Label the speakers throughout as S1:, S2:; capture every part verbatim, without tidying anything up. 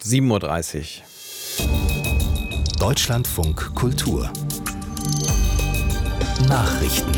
S1: sieben Uhr dreißig.
S2: Deutschlandfunk Kultur Nachrichten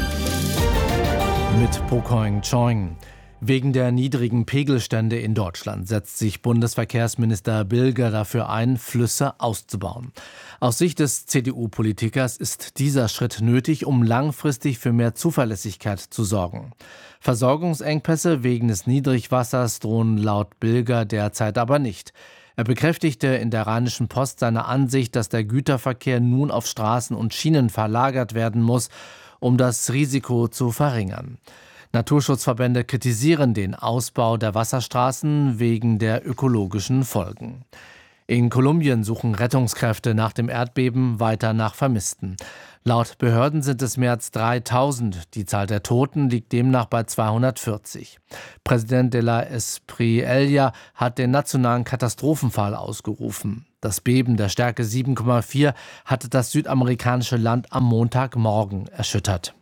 S3: mit Pokoing Choing. Wegen der niedrigen Pegelstände in Deutschland setzt sich Bundesverkehrsminister Bilger dafür ein, Flüsse auszubauen. Aus Sicht des C D U-Politikers ist dieser Schritt nötig, um langfristig für mehr Zuverlässigkeit zu sorgen. Versorgungsengpässe wegen des Niedrigwassers drohen laut Bilger derzeit aber nicht. Er bekräftigte in der Rheinischen Post seine Ansicht, dass der Güterverkehr nun auf Straßen und Schienen verlagert werden muss, um das Risiko zu verringern. Naturschutzverbände kritisieren den Ausbau der Wasserstraßen wegen der ökologischen Folgen. In Kolumbien suchen Rettungskräfte nach dem Erdbeben weiter nach Vermissten. Laut Behörden sind es mehr als dreitausend. Die Zahl der Toten liegt demnach bei zweihundertvierzig. Präsident de la Espriella hat den nationalen Katastrophenfall ausgerufen. Das Beben der Stärke sieben Komma vier hatte das südamerikanische Land am Montagmorgen erschüttert.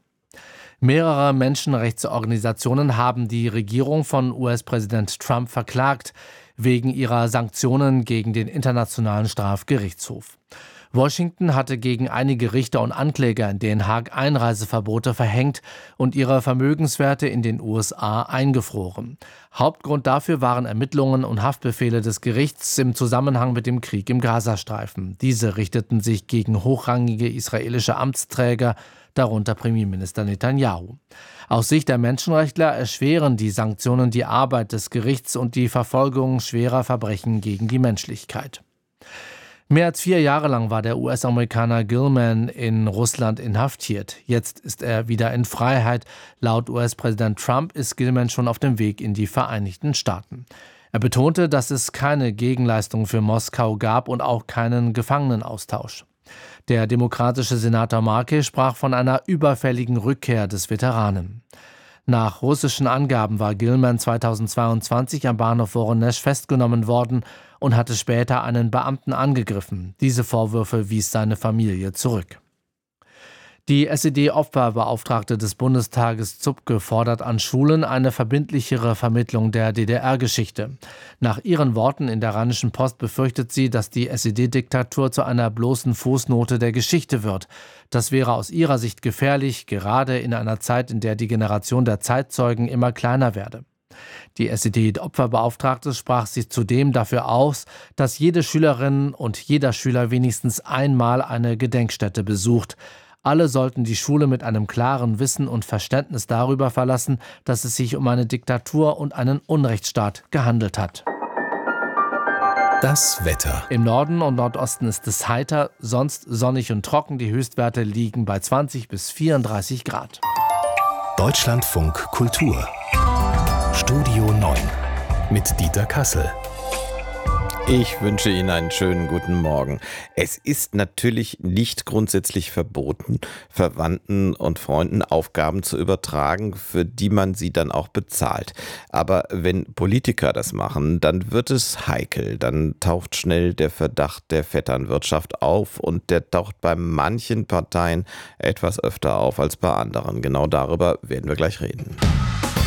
S3: Mehrere Menschenrechtsorganisationen haben die Regierung von U S-Präsident Trump verklagt wegen ihrer Sanktionen gegen den Internationalen Strafgerichtshof. Washington hatte gegen einige Richter und Ankläger in Den Haag Einreiseverbote verhängt und ihre Vermögenswerte in den U S A eingefroren. Hauptgrund dafür waren Ermittlungen und Haftbefehle des Gerichts im Zusammenhang mit dem Krieg im Gazastreifen. Diese richteten sich gegen hochrangige israelische Amtsträger, darunter Premierminister Netanyahu. Aus Sicht der Menschenrechtler erschweren die Sanktionen die Arbeit des Gerichts und die Verfolgung schwerer Verbrechen gegen die Menschlichkeit. Mehr als vier Jahre lang war der U S-Amerikaner Gilman in Russland inhaftiert. Jetzt ist er wieder in Freiheit. Laut U S-Präsident Trump ist Gilman schon auf dem Weg in die Vereinigten Staaten. Er betonte, dass es keine Gegenleistung für Moskau gab und auch keinen Gefangenenaustausch. Der demokratische Senator Markey sprach von einer überfälligen Rückkehr des Veteranen. Nach russischen Angaben war Gilman zweitausendzweiundzwanzig am Bahnhof Woronesch festgenommen worden und hatte später einen Beamten angegriffen. Diese Vorwürfe wies seine Familie zurück. Die S E D-Opferbeauftragte des Bundestages Zupke fordert an Schulen eine verbindlichere Vermittlung der D D R-Geschichte. Nach ihren Worten in der Rheinischen Post befürchtet sie, dass die S E D-Diktatur zu einer bloßen Fußnote der Geschichte wird. Das wäre aus ihrer Sicht gefährlich, gerade in einer Zeit, in der die Generation der Zeitzeugen immer kleiner werde. Die S E D-Opferbeauftragte sprach sich zudem dafür aus, dass jede Schülerin und jeder Schüler wenigstens einmal eine Gedenkstätte besucht. Alle sollten die Schule mit einem klaren Wissen und Verständnis darüber verlassen, dass es sich um eine Diktatur und einen Unrechtsstaat gehandelt hat.
S2: Das Wetter.
S3: Im Norden und Nordosten ist es heiter, sonst sonnig und trocken. Die Höchstwerte liegen bei zwanzig bis vierunddreißig Grad.
S2: Deutschlandfunk Kultur Studio neun mit Dieter Kassel.
S1: Ich wünsche Ihnen einen schönen guten Morgen. Es ist natürlich nicht grundsätzlich verboten, Verwandten und Freunden Aufgaben zu übertragen, für die man sie dann auch bezahlt. Aber wenn Politiker das machen, dann wird es heikel. Dann taucht schnell der Verdacht der Vetternwirtschaft auf und der taucht bei manchen Parteien etwas öfter auf als bei anderen. Genau darüber werden wir gleich reden.